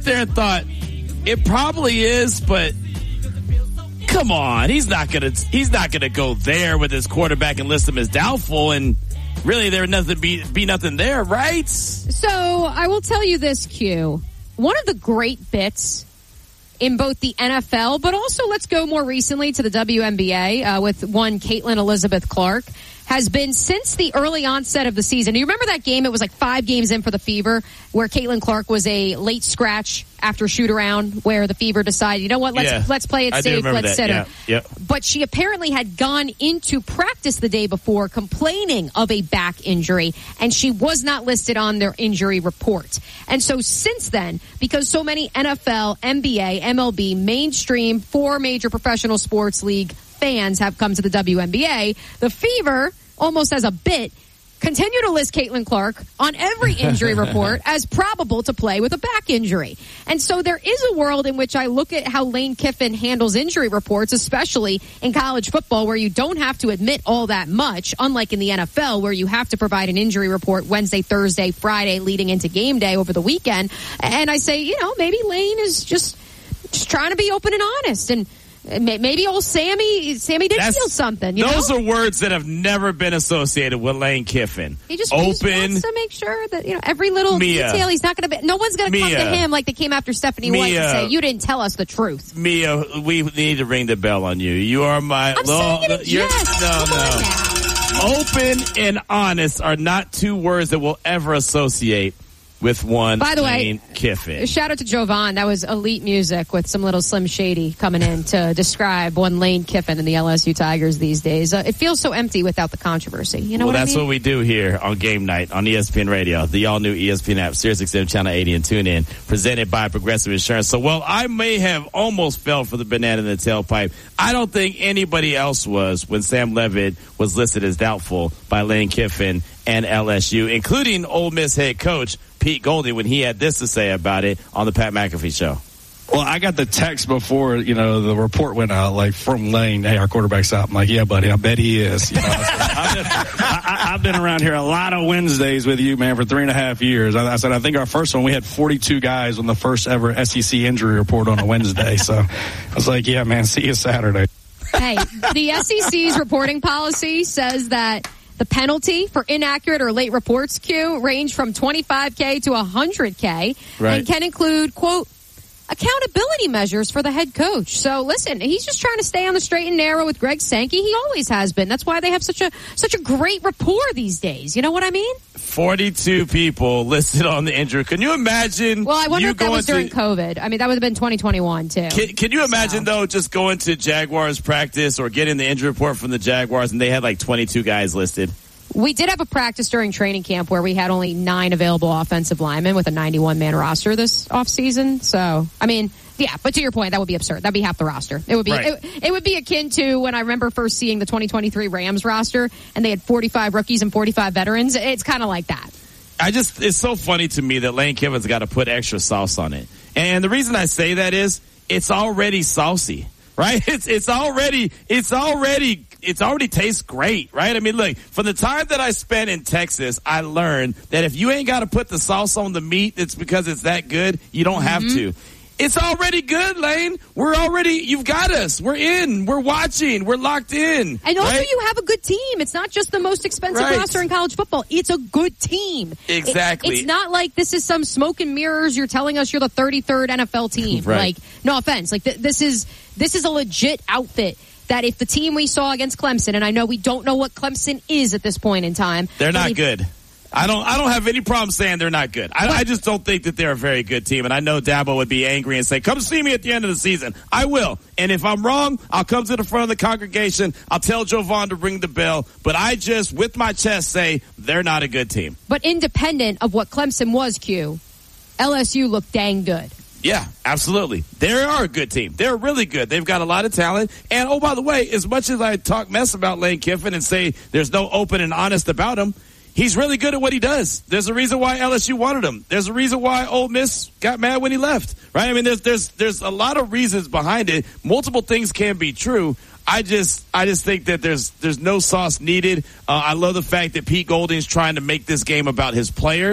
sat there and thought, it probably is, but come on, he's not gonna go there with his quarterback and list him as doubtful, and really there be nothing there, right? So I will tell you this, Q. One of the great bits in both the NFL, but also let's go more recently to the WNBA with one Caitlin Elizabeth Clark, has been since the early onset of the season. Do you remember that game? It was like 5 games in for the Fever, where Caitlin Clark was a late scratch after shoot-around, where the Fever decided, you know what, let's play it safe, let's sit her. Yeah. But she apparently had gone into practice the day before complaining of a back injury, and she was not listed on their injury report. And so since then, because so many NFL, NBA, MLB, mainstream, 4 major professional sports league fans have come to the WNBA, the Fever, almost as a bit, continue to list Caitlin Clark on every injury report as probable to play with a back injury. And so there is a world in which I look at how Lane Kiffin handles injury reports, especially in college football, where you don't have to admit all that much, unlike in the NFL, where you have to provide an injury report Wednesday, Thursday, Friday, leading into game day over the weekend. And I say, maybe Lane is just trying to be open and honest, and maybe old Sammy did feel something. Those are words that have never been associated with Lane Kiffin. He just wants to make sure that every little detail. He's not going to. No one's going to come to him like they came after Stephanie White and say, "You didn't tell us the truth." Mia, we need to ring the bell on you. You are my. I'm saying it yes. No. Open and honest are not 2 words that we'll ever associate with one. By the Lane way, Kiffin. Shout out to Jovan. That was elite music with some little Slim Shady coming in to describe one Lane Kiffin and the LSU Tigers these days. It feels so empty without the controversy. You know what I mean? That's what we do here on Game Night on ESPN Radio, the all-new ESPN app, SiriusXM Channel 80 and TuneIn, presented by Progressive Insurance. So, I may have almost fell for the banana in the tailpipe. I don't think anybody else was when Sam Levitt was listed as doubtful by Lane Kiffin and LSU, including Ole Miss head coach Pete Golding, when he had this to say about it on the Pat McAfee Show. Well, I got the text before, the report went out, like, from Lane, hey, our quarterback's out. I'm like, yeah, buddy, I bet he is. I've been around here a lot of Wednesdays with you, man, for 3.5 years. I said, I think our first one, we had 42 guys on the first ever SEC injury report on a Wednesday. So I was like, yeah, man, see you Saturday. Hey, the SEC's reporting policy says that the penalty for inaccurate or late reports, Q, range from $25K to $100K, right, and can include, quote, accountability measures for the head coach. So listen, he's just trying to stay on the straight and narrow with Greg Sankey. He always has been. That's why they have such a great rapport these days. You know what I mean? 42 people listed on the injury. Can you imagine? Well, I wonder if that was during COVID. I mean, that would have been 2021 too. Can you imagine though, just going to Jaguars practice or getting the injury report from the Jaguars and they had like 22 guys listed? We did have a practice during training camp where we had only 9 available offensive linemen with a 91-man roster this offseason. So, I mean, yeah, but to your point, that would be absurd. That'd be half the roster. It would be right. It would be akin to when I remember first seeing the 2023 Rams roster and they had 45 rookies and 45 veterans. It's kind of like that. It's so funny to me that Lane Kiffin's got to put extra sauce on it. And the reason I say that is it's already saucy, right? It already tastes great, right? I mean, look, from the time that I spent in Texas, I learned that if you ain't got to put the sauce on the meat, it's because it's that good. You don't have to. It's already good, Lane. You've got us. We're in. We're watching. We're locked in. And also right? you have a good team. It's not just the most expensive roster in college football. It's a good team. Exactly. It's not like this is some smoke and mirrors. You're telling us you're the 33rd NFL team. Right. Like, no offense. Like, this is a legit outfit. That if the team we saw against Clemson, and I know we don't know what Clemson is at this point in time. They're not good. I don't have any problem saying they're not good. I just don't think that they're a very good team. And I know Dabo would be angry and say, come see me at the end of the season. I will. And if I'm wrong, I'll come to the front of the congregation. I'll tell Jovan to ring the bell. But I just, with my chest, say they're not a good team. But independent of what Clemson was, Q, LSU looked dang good. Yeah, absolutely. They are a good team. They're really good. They've got a lot of talent. And, oh, by the way, as much as I talk mess about Lane Kiffin and say there's no open and honest about him, he's really good at what he does. There's a reason why LSU wanted him. There's a reason why Ole Miss got mad when he left, right? I mean, there's a lot of reasons behind it. Multiple things can be true. I just think that there's no sauce needed. I love the fact that Pete Golding's trying to make this game about his players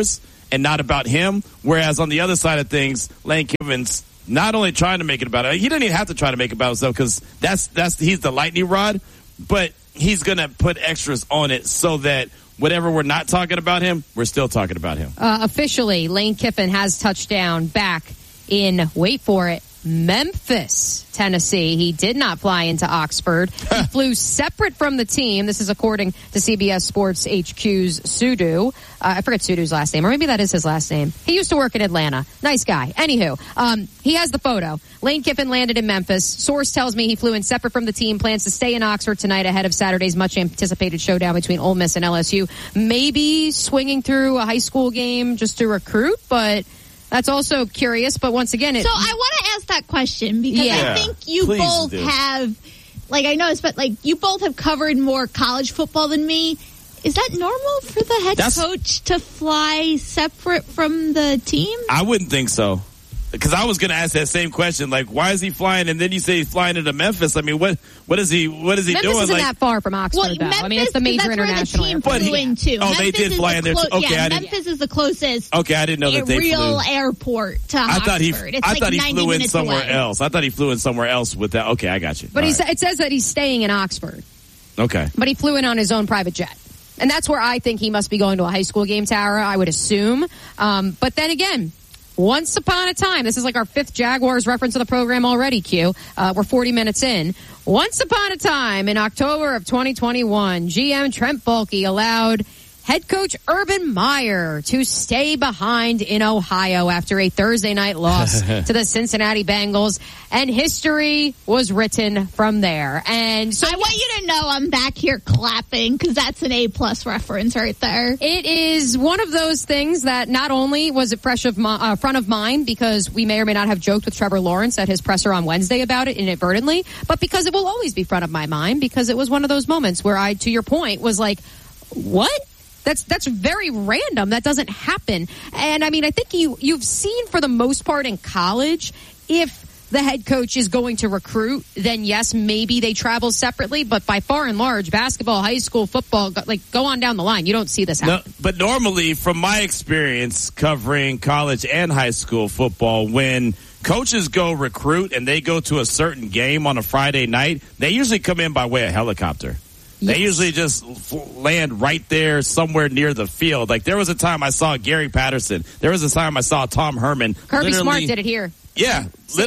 and not about him. Whereas on the other side of things, Lane Kiffin's not only trying to make it about it, he didn't even have to try to make it about himself because he's the lightning rod, but he's going to put extras on it so that whatever we're not talking about him, we're still talking about him. Officially, Lane Kiffin has touched down back in, wait for it, Memphis, Tennessee. He did not fly into Oxford. He flew separate from the team. This is according to CBS Sports HQ's Sudu. I forget Sudu's last name, or maybe that is his last name. He used to work in Atlanta. Nice guy. Anywho, he has the photo. Lane Kiffin landed in Memphis. Source tells me he flew in separate from the team, plans to stay in Oxford tonight ahead of Saturday's much-anticipated showdown between Ole Miss and LSU. Maybe swinging through a high school game just to recruit, but that's also curious, but once again... So I want to ask that question because I think you both have, like I noticed, but like you both have covered more college football than me. Is that normal for the head coach to fly separate from the team? I wouldn't think so. Because I was going to ask that same question, like, why is he flying? And then you say he's flying into Memphis. I mean, what is he doing? Memphis isn't that far from Oxford, though. Memphis, I mean, it's the major international airport. They did fly in there. Memphis is the closest. Okay, I didn't know that they real flew. airport to Oxford. I thought he flew in somewhere else. I thought he flew in somewhere else with that. Okay, I got you. But it says that he's staying in Oxford. Okay. But he flew in on his own private jet. And that's where I think he must be going to a high school game, Tara, I would assume. But then again, once upon a time, this is like our fifth Jaguars reference of the program already, Q. We're 40 minutes in. Once upon a time, in October of 2021, GM Trent Baalke allowed head coach Urban Meyer to stay behind in Ohio after a Thursday night loss to the Cincinnati Bengals, and history was written from there. And so I want you to know I'm back here clapping because that's an A+ reference right there. It is one of those things that not only was it fresh front of mind because we may or may not have joked with Trevor Lawrence at his presser on Wednesday about it inadvertently, but because it will always be front of my mind because it was one of those moments where I, to your point, was like, what? That's very random. That doesn't happen. And I mean, I think you've seen for the most part in college, if the head coach is going to recruit, then yes, maybe they travel separately. But by far and large, basketball, high school, football, like go on down the line. You don't see this happen. No, but normally, from my experience covering college and high school football, when coaches go recruit and they go to a certain game on a Friday night, they usually come in by way of helicopter. Yes. They usually just land right there somewhere near the field. Like, there was a time I saw Gary Patterson. There was a time I saw Tom Herman. Kirby Smart did it here. Yeah,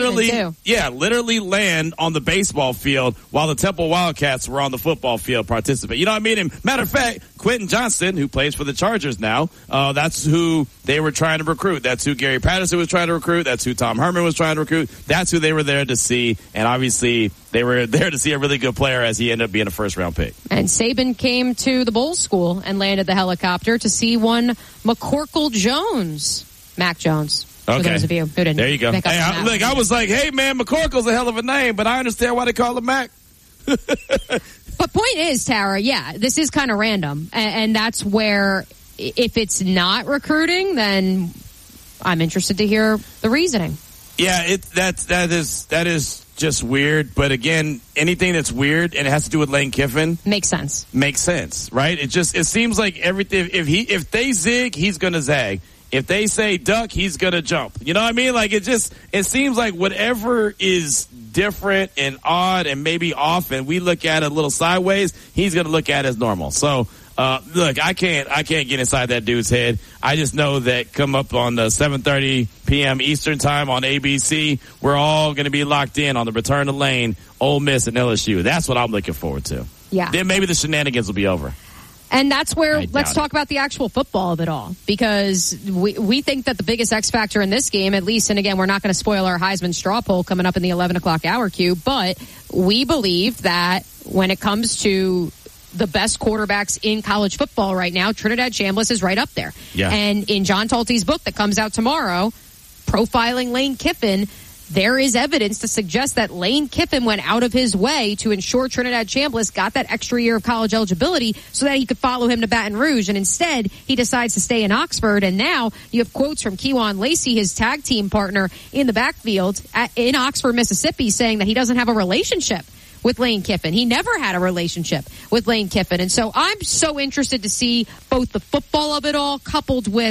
literally land on the baseball field while the Temple Wildcats were on the football field participating. You know what I mean? And matter of fact, Quentin Johnston, who plays for the Chargers now, that's who they were trying to recruit. That's who Gary Patterson was trying to recruit. That's who Tom Herman was trying to recruit. That's who they were there to see. And obviously, they were there to see a really good player as he ended up being a first-round pick. And Saban came to the Bulls School and landed the helicopter to see one McCorkle Jones. Mac Jones. Okay. For those of you who didn't. There you go. Hey, I was like, hey, man, McCorkle's a hell of a name, but I understand why they call him Mac. But point is, Tara, yeah, this is kind of random. And that's where, if it's not recruiting, then I'm interested to hear the reasoning. Yeah, that is just weird. But again, anything that's weird and it has to do with Lane Kiffin makes sense, right? It seems like everything. If they zig, he's going to zag. If they say duck, he's going to jump. You know what I mean? Like, it seems like whatever is different and odd and maybe off and we look at it a little sideways, he's going to look at it as normal. So, look, I can't get inside that dude's head. I just know that come up on the 7:30 p.m. Eastern time on ABC, we're all going to be locked in on the return to Lane, Ole Miss, and LSU. That's what I'm looking forward to. Yeah. Then maybe the shenanigans will be over. And that's where let's talk about the actual football of it all, because we think that the biggest X factor in this game, at least, and again, we're not going to spoil our Heisman straw poll coming up in the 11 o'clock hour, Q, but we believe that when it comes to the best quarterbacks in college football right now, Trinidad Chambliss is right up there. Yeah. And in John Talty's book that comes out tomorrow, Profiling Lane Kiffin, there is evidence to suggest that Lane Kiffin went out of his way to ensure Trinidad Chambliss got that extra year of college eligibility so that he could follow him to Baton Rouge. And instead, he decides to stay in Oxford. And now you have quotes from Kewan Lacey, his tag team partner in the backfield in Oxford, Mississippi, saying that he doesn't have a relationship with Lane Kiffin. He never had a relationship with Lane Kiffin. And so I'm so interested to see both the football of it all coupled with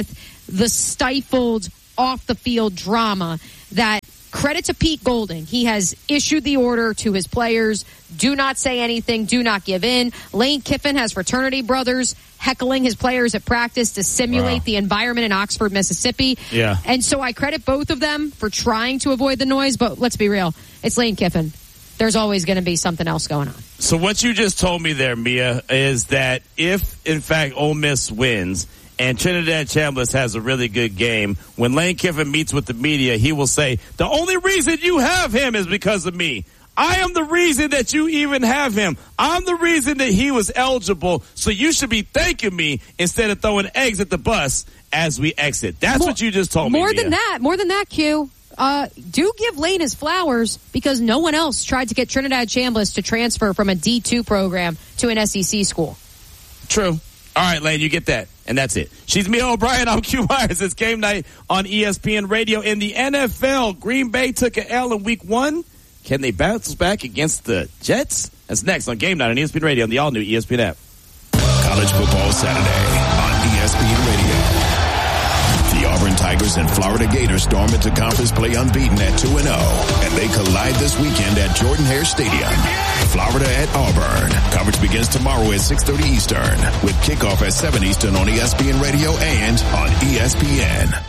the stifled off-the-field drama that credit to Pete Golding. He has issued the order to his players, do not say anything, do not give in. Lane Kiffin has fraternity brothers heckling his players at practice to simulate the environment in Oxford, Mississippi. Yeah. And so I credit both of them for trying to avoid the noise, but let's be real. It's Lane Kiffin. There's always going to be something else going on. So what you just told me there, Mia, is that if, in fact, Ole Miss wins and Trinidad Chambliss has a really good game, when Lane Kiffin meets with the media, he will say, the only reason you have him is because of me. I am the reason that you even have him. I'm the reason that he was eligible, so you should be thanking me instead of throwing eggs at the bus as we exit. That's what you just told me, More Mia. than that, Q. Do give Lane his flowers, because no one else tried to get Trinidad Chambliss to transfer from a D2 program to an SEC school. True. All right, Lane, you get that. And that's it. She's Mia O'Brien. I'm Q Myers. It's game night on ESPN Radio. In the NFL, Green Bay took an L in week 1. Can they bounce back against the Jets? That's next on Game Night on ESPN Radio on the all-new ESPN app. College Football Saturday on ESPN Radio. The Auburn Tigers and Florida Gators storm into conference play unbeaten at 2-0. And they collide this weekend at Jordan-Hare Stadium. Florida at Auburn. Coverage begins tomorrow at 6:30 Eastern with kickoff at 7 Eastern on ESPN Radio and on ESPN.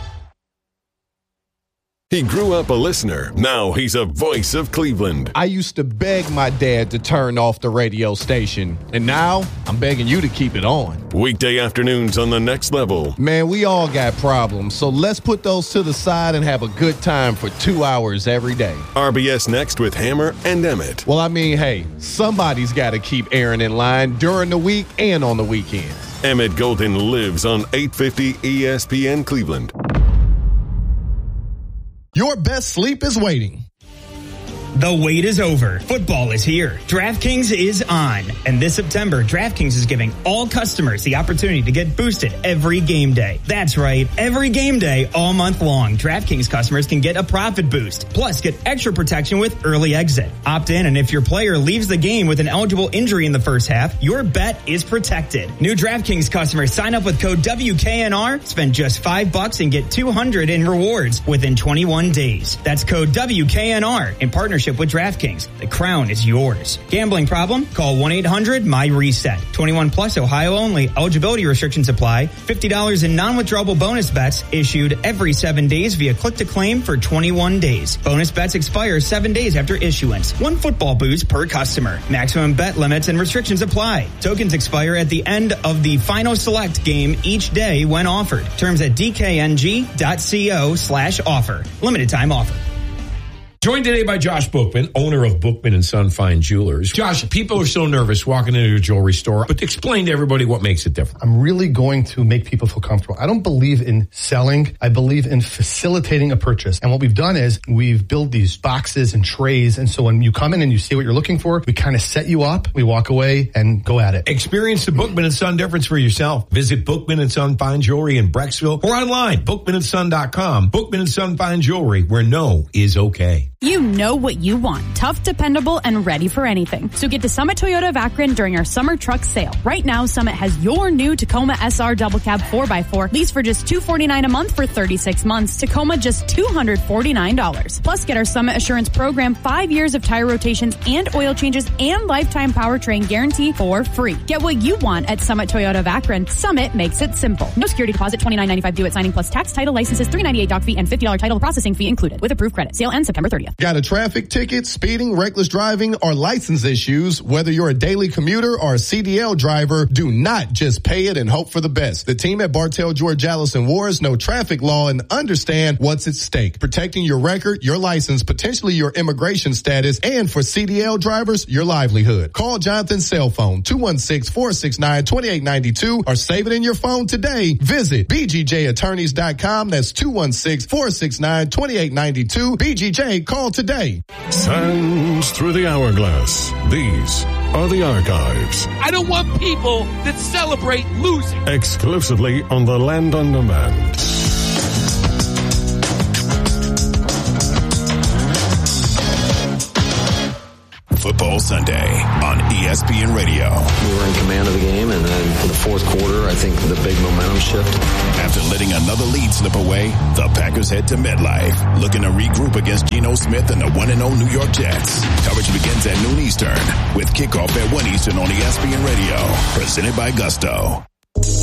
He grew up a listener. Now he's a voice of Cleveland. I used to beg my dad to turn off the radio station, and now I'm begging you to keep it on. Weekday afternoons on The Next Level. Man, we all got problems, so let's put those to the side and have a good time for 2 hours every day. RBS Next with Hammer and Emmett. Well, I mean, hey, somebody's got to keep Aaron in line during the week and on the weekends. Emmett Golden lives on 850 ESPN Cleveland. Your best sleep is waiting. The wait is over. Football is here. DraftKings is on. And this September, DraftKings is giving all customers the opportunity to get boosted every game day. That's right. Every game day, all month long, DraftKings customers can get a profit boost. Plus, get extra protection with early exit. Opt in, and if your player leaves the game with an eligible injury in the first half, your bet is protected. New DraftKings customers sign up with code WKNR, spend just $5 and get $200 in rewards within 21 days. That's code WKNR in partnership with DraftKings. The crown is yours. Gambling problem? Call 1-800-MY-RESET. 21 plus, Ohio only. Eligibility restrictions apply. $50 in non-withdrawable bonus bets issued every 7 days via click to claim for 21 days. Bonus bets expire 7 days after issuance. 1 football boost per customer. Maximum bet limits and restrictions apply. Tokens expire at the end of the final select game each day when offered. Terms at dkng.co/offer. Limited time offer. Joined today by Josh Bookman, owner of Bookman & Son Fine Jewelers. Josh, people are so nervous walking into a jewelry store, but explain to everybody what makes it different. I'm really going to make people feel comfortable. I don't believe in selling. I believe in facilitating a purchase. And what we've done is we've built these boxes and trays. And so when you come in and you see what you're looking for, we kind of set you up. We walk away and go at it. Experience the Bookman & Son difference for yourself. Visit Bookman & Son Fine Jewelry in Brecksville or online, bookmanandson.com. Bookman & Son Fine Jewelry, where no is okay. You know what you want. Tough, dependable, and ready for anything. So get to Summit Toyota of Akron during our summer truck sale. Right now, Summit has your new Tacoma SR Double Cab 4x4 leased for just $249 a month for 36 months. Tacoma just $249. Plus, get our Summit Assurance Program, 5 years of tire rotations and oil changes and lifetime powertrain guarantee for free. Get what you want at Summit Toyota of Akron. Summit makes it simple. No security deposit, $29.95 due at signing plus tax, title, licenses, $398 doc fee, and $50 title processing fee included with approved credit. Sale ends September 30th. Got a traffic ticket, speeding, reckless driving, or license issues? Whether you're a daily commuter or a CDL driver, do not just pay it and hope for the best. The team at Bartell, George Allison Wars know traffic law and understand what's at stake. Protecting your record, your license, potentially your immigration status, and for CDL drivers, your livelihood. Call Jonathan's cell phone, 216-469-2892, or save it in your phone today. Visit bgjattorneys.com. That's 216-469-2892. BGJ, call today. Sands through the hourglass. These are the archives. I don't want people that celebrate losing. Exclusively on the Land on Demand. Football Sunday on ESPN Radio. We were in command of the game, and then in the fourth quarter, I think the big momentum shift. After letting another lead slip away, the Packers head to MetLife, looking to regroup against Geno Smith and the 1-0 New York Jets. Coverage begins at noon Eastern, with kickoff at 1 Eastern on ESPN Radio, presented by Gusto.